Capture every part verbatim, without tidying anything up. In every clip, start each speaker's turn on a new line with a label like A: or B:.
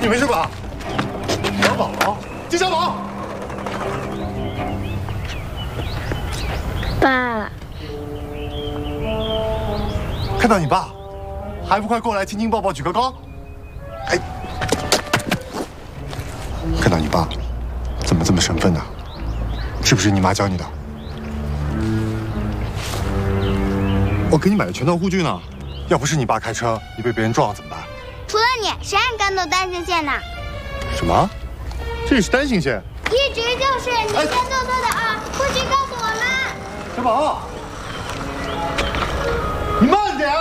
A: 你没事吧？小宝，金小宝，
B: 爸，
A: 看到你爸，还不快过来亲亲抱抱举个高？哎，看到你爸，怎么这么生分呢？是不是你妈教你的？我给你买的全套护具呢，要不是你爸开车，你被别人撞了怎么办？
B: 除了你，谁还敢走单行线呢？
A: 什么？这里是单行线？
B: 一直就是，你先偷偷的啊，护具告诉我们。
A: 小宝，你慢点！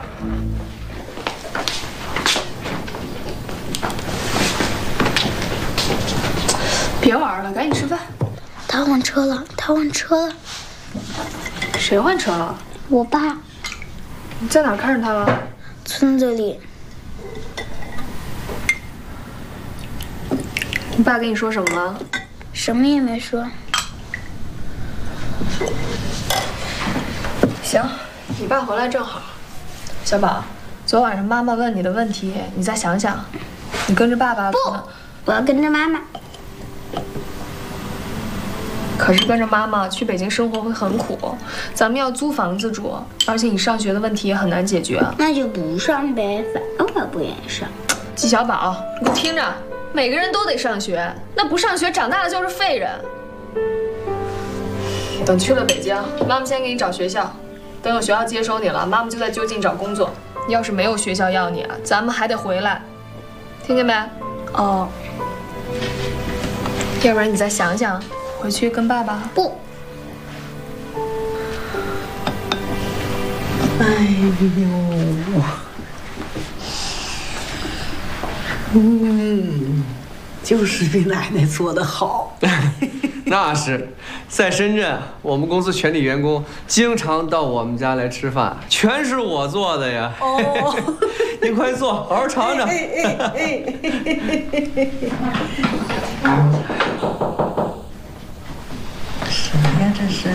C: 别玩了，赶紧吃饭。
B: 他换车了，他换车了。
C: 谁换车了？
B: 我爸。
C: 你在哪儿看着他了？
B: 村子里。
C: 你爸跟你说什么了？
B: 什么也没说。
C: 行，你爸回来正好。小宝，昨晚上妈妈问你的问题，你再想想。你跟着爸爸
B: 不，我要跟着妈妈。
C: 可是跟着妈妈去北京生活会很苦，咱们要租房子住，而且你上学的问题也很难解决。
B: 那就不上呗，反正我不愿意上。
C: 纪小宝，你给我听着。 每个人都得上学，那不上学长大了就是废人。等去了北京，妈妈先给你找学校，等有学校接收你了，妈妈就在就近找工作。要是没有学校要你，咱们还得回来，听见没？
B: 哦。
C: 要不然你再想想，回去跟爸爸。
B: 不。
D: 哎呦。 嗯，就是比奶奶做的好。
E: 那是，在深圳，我们公司全体员工经常到我们家来吃饭，全是我做的呀。哦，您快坐，好好尝尝。哎哎哎！
D: 什么呀？这是？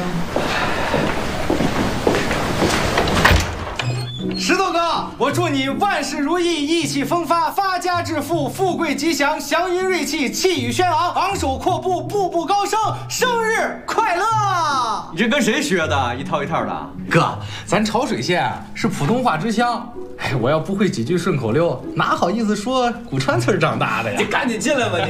F: 石头哥，我祝你万事如意，意气风发，发家致富，富贵吉祥，祥云瑞气，气宇轩昂，昂首阔步，步步高升，生日快乐！
E: 你这跟谁学的？一套一套的。
F: 哥，咱潮水县是普通话之乡，哎，我要不会几句顺口溜，哪好意思说古川村长大的呀？
E: 你赶紧进来吧你。